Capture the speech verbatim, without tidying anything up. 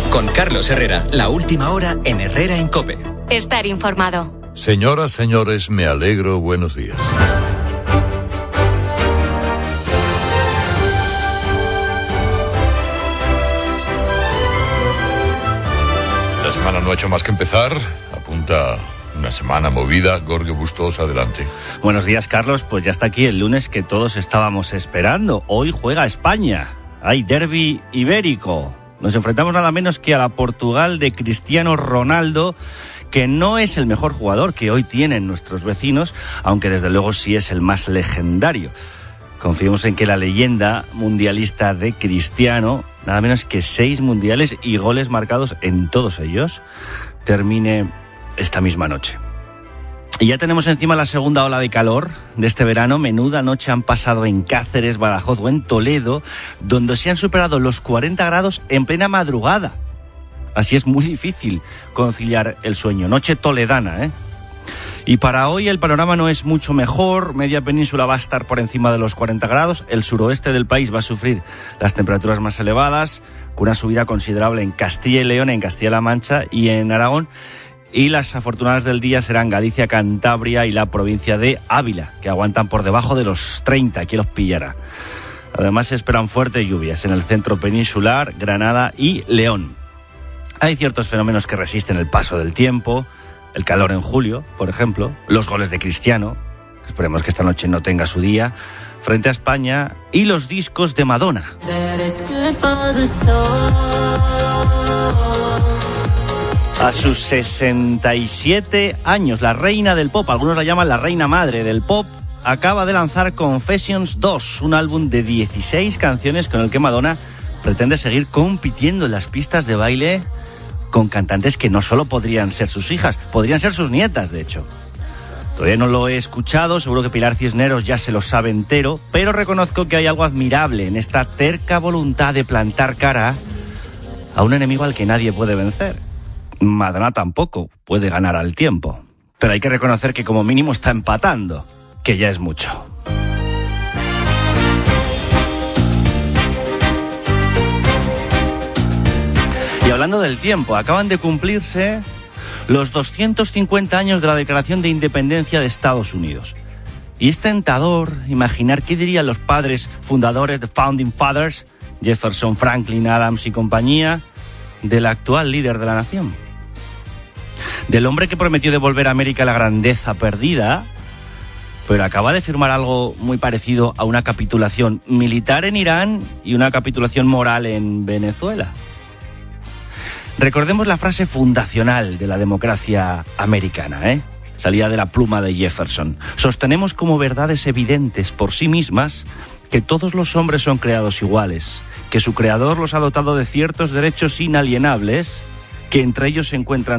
Con Carlos Herrera, la última hora en Herrera en COPE. Estar informado. Señoras, señores, me alegro, buenos días. La semana no ha hecho más que empezar, apunta una semana movida. Gorge Bustos, adelante. Buenos días, Carlos, pues ya está aquí el lunes que todos estábamos esperando. Hoy juega España, hay derbi ibérico. Nos enfrentamos nada menos que a la Portugal de Cristiano Ronaldo, que no es el mejor jugador que hoy tienen nuestros vecinos, aunque desde luego sí es el más legendario. Confiemos en que la leyenda mundialista de Cristiano, nada menos que seis mundiales y goles marcados en todos ellos, termine esta misma noche. Y ya tenemos encima la segunda ola de calor de este verano. Menuda noche han pasado en Cáceres, Badajoz o en Toledo, donde se han superado los cuarenta grados en plena madrugada. Así es muy difícil conciliar el sueño. Noche toledana, ¿eh? Y para hoy el panorama no es mucho mejor. Media península va a estar por encima de los cuarenta grados. El suroeste del país va a sufrir las temperaturas más elevadas, con una subida considerable en Castilla y León, en Castilla-La Mancha y en Aragón. Y las afortunadas del día serán Galicia, Cantabria y la provincia de Ávila, que aguantan por debajo de los treinta, aquí los pillará. Además se esperan fuertes lluvias en el centro peninsular, Granada y León. Hay ciertos fenómenos que resisten el paso del tiempo, el calor en julio, por ejemplo, los goles de Cristiano, esperemos que esta noche no tenga su día, frente a España, y los discos de Madonna. A sus sesenta y siete años, la reina del pop, algunos la llaman la reina madre del pop, acaba de lanzar Confessions dos, un álbum de dieciséis canciones con el que Madonna pretende seguir compitiendo en las pistas de baile con cantantes que no solo podrían ser sus hijas, podrían ser sus nietas, de hecho. Todavía no lo he escuchado, seguro que Pilar Cisneros ya se lo sabe entero, pero reconozco que hay algo admirable en esta terca voluntad de plantar cara a un enemigo al que nadie puede vencer. Madonna tampoco puede ganar al tiempo, pero hay que reconocer que como mínimo está empatando, que ya es mucho. Y hablando del tiempo, acaban de cumplirse los doscientos cincuenta años de la Declaración de Independencia de Estados Unidos. Y es tentador imaginar qué dirían los padres fundadores, the Founding Fathers, Jefferson, Franklin, Adams y compañía, del actual líder de la nación. Del hombre que prometió devolver a América la grandeza perdida, pero acaba de firmar algo muy parecido a una capitulación militar en Irán y una capitulación moral en Venezuela. Recordemos la frase fundacional de la democracia americana, ¿eh? Salía de la pluma de Jefferson. Sostenemos como verdades evidentes por sí mismas que todos los hombres son creados iguales, que su creador los ha dotado de ciertos derechos inalienables, que entre ellos se encuentran